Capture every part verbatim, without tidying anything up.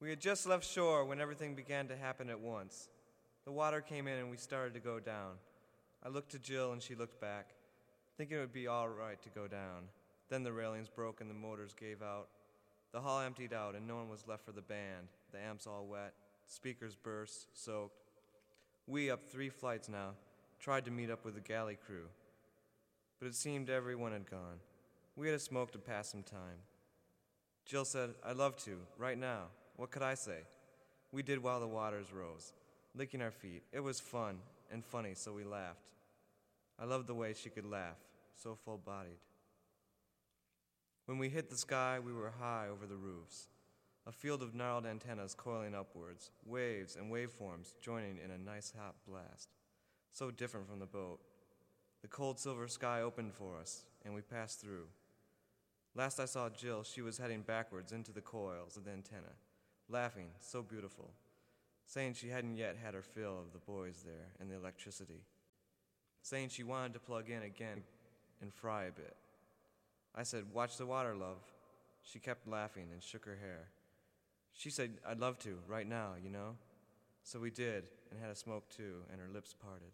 We had just left shore when everything began to happen at once. The water came in and we started to go down. I looked to Jill and she looked back, thinking it would be all right to go down. Then the railings broke and the motors gave out. The hall emptied out and no one was left for the band. The amps all wet, speakers burst, soaked. We, up three flights now, tried to meet up with the galley crew. But it seemed everyone had gone. We had a smoke to pass some time. Jill said, "I'd love to, right now." What could I say? We did while the waters rose, licking our feet. It was fun and funny, so we laughed. I loved the way she could laugh, so full-bodied. When we hit the sky, we were high over the roofs, a field of gnarled antennas coiling upwards, waves and waveforms joining in a nice hot blast, so different from the boat. The cold silver sky opened for us, and we passed through. Last I saw Jill, she was heading backwards into the coils of the antenna, laughing, so beautiful, saying she hadn't yet had her fill of the boys there and the electricity, saying she wanted to plug in again and fry a bit. I said, "Watch the water, love." She kept laughing and shook her hair. She said, "I'd love to, right now, you know?" So we did, and had a smoke too, and her lips parted.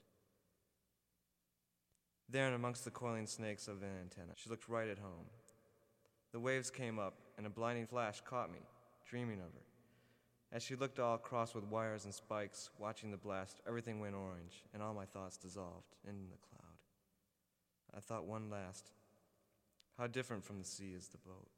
There, and amongst the coiling snakes of an antenna, she looked right at home. The waves came up, and a blinding flash caught me, dreaming of her. As she looked all across with wires and spikes, watching the blast, everything went orange, and all my thoughts dissolved in the cloud. I thought one last, how different from the sea is the boat.